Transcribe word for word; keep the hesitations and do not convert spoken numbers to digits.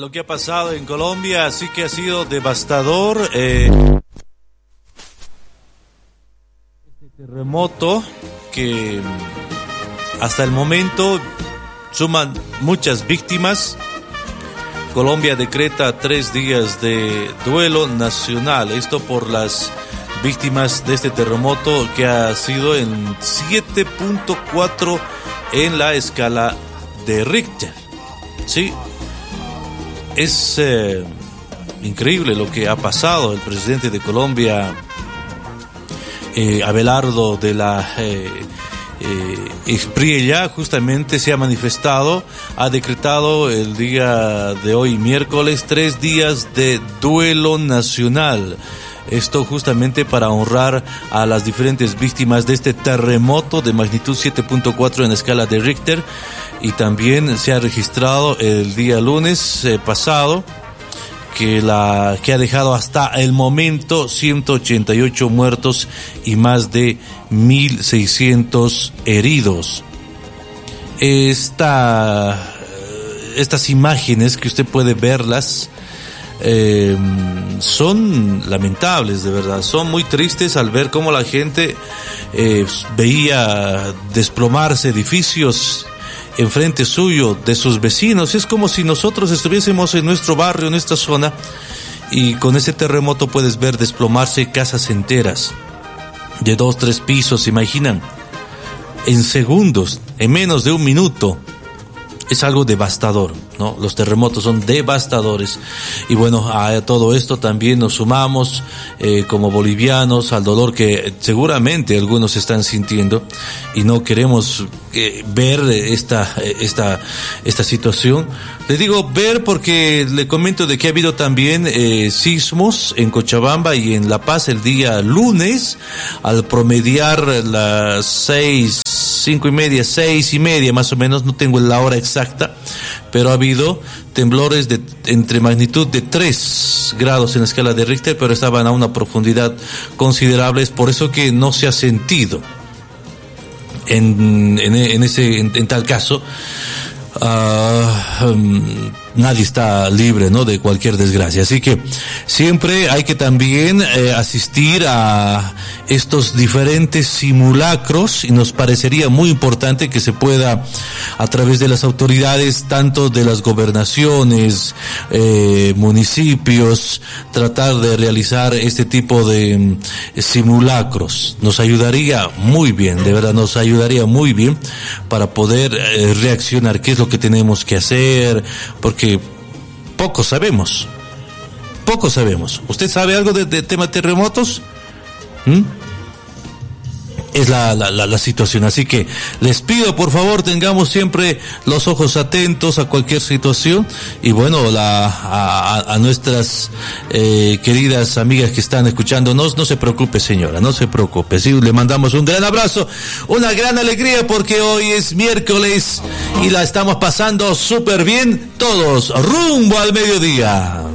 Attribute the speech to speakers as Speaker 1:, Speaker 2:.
Speaker 1: lo que ha pasado en Colombia sí que ha sido devastador. Eh, este terremoto que hasta el momento suman muchas víctimas. Colombia decreta tres días de duelo nacional. Esto por las víctimas de este terremoto que ha sido en siete punto cuatro en la escala de Richter. Sí, es eh, increíble lo que ha pasado. El presidente de Colombia, eh, Abelardo de la eh, eh, Espriella, justamente se ha manifestado, ha decretado el día de hoy, miércoles, tres días de duelo nacional. Esto justamente para honrar a las diferentes víctimas de este terremoto de magnitud siete punto cuatro en la escala de Richter. Y también se ha registrado el día lunes eh, pasado que, la, que ha dejado hasta el momento ciento ochenta y ocho muertos y más de mil seiscientos heridos. Esta, estas imágenes que usted puede verlas, Eh, son lamentables, de verdad, son muy tristes al ver cómo la gente eh, veía desplomarse edificios enfrente suyo, de sus vecinos. Es como si nosotros estuviésemos en nuestro barrio, en esta zona, y con ese terremoto puedes ver desplomarse casas enteras de dos, tres pisos, ¿se imaginan? En segundos, en menos de un minuto. Es algo devastador, ¿no? Los terremotos son devastadores. Y bueno, a todo esto también nos sumamos eh, como bolivianos al dolor que seguramente algunos están sintiendo, y no queremos eh, ver esta esta esta situación. Le digo ver porque le comento de que ha habido también eh, sismos en Cochabamba y en La Paz el día lunes, al promediar las seis, cinco y media, seis y media más o menos, no tengo la hora exacta, pero ha habido temblores de entre magnitud de tres grados en la escala de Richter, pero estaban a una profundidad considerable. Es por eso que no se ha sentido en en, en ese en, en tal caso. Uh, um, nadie está libre, ¿no?, de cualquier desgracia. Así que siempre hay que también eh, asistir a estos diferentes simulacros, y nos parecería muy importante que se pueda, a través de las autoridades, tanto de las gobernaciones, eh, municipios, tratar de realizar este tipo de eh, simulacros. Nos ayudaría muy bien, de verdad, nos ayudaría muy bien para poder eh, reaccionar. ¿Qué es lo que tenemos que hacer? Porque poco sabemos, poco sabemos. ¿Usted sabe algo de, de tema terremotos? ¿Mm? Es la, la, la, la situación. Así que les pido, por favor, tengamos siempre los ojos atentos a cualquier situación. Y bueno, la, a, a nuestras eh, queridas amigas que están escuchándonos, no se preocupe, señora, no se preocupe. Sí, le mandamos un gran abrazo, una gran alegría, porque hoy es miércoles y la estamos pasando súper bien todos, rumbo al mediodía.